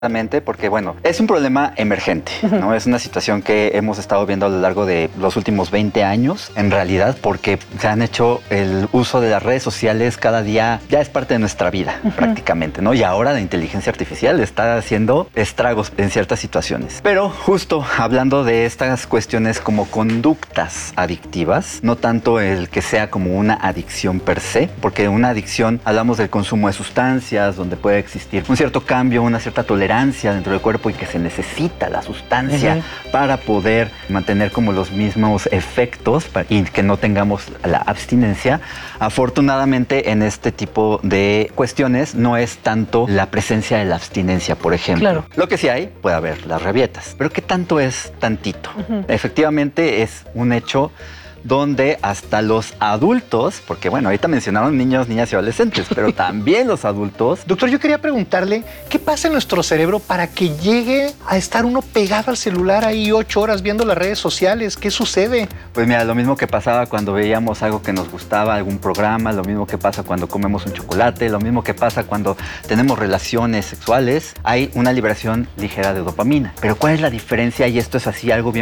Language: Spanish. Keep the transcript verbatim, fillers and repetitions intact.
Porque, bueno, es un problema emergente, ¿no? Es una situación que hemos estado viendo a lo largo de los últimos veinte años, en realidad, porque se han hecho el uso de las redes sociales cada día, ya es parte de nuestra vida, uh-huh. prácticamente, ¿no? Y ahora la inteligencia artificial está haciendo estragos en ciertas situaciones. Pero justo hablando de estas cuestiones como conductas adictivas, no tanto el que sea como una adicción per se, porque una adicción, hablamos del consumo de sustancias, donde puede existir un cierto cambio, una cierta tolerancia dentro del cuerpo y que se necesita la sustancia uh-huh. para poder mantener como los mismos efectos y que no tengamos la abstinencia. Afortunadamente en este tipo de cuestiones no es tanto la presencia de la abstinencia, por ejemplo. Claro. Lo que sí hay, puede haber las rabietas, pero ¿qué tanto es tantito? Uh-huh. Efectivamente es un hecho donde hasta los adultos, porque bueno, ahorita mencionaron niños, niñas y adolescentes, pero también los adultos. Doctor, yo quería preguntarle, ¿qué pasa en nuestro cerebro para que llegue a estar uno pegado al celular ahí ocho horas viendo las redes sociales? ¿Qué sucede? Pues mira, lo mismo que pasaba cuando veíamos algo que nos gustaba, algún programa, lo mismo que pasa cuando comemos un chocolate, lo mismo que pasa cuando tenemos relaciones sexuales, hay una liberación ligera de dopamina. Pero ¿cuál es la diferencia? Y esto es así algo bien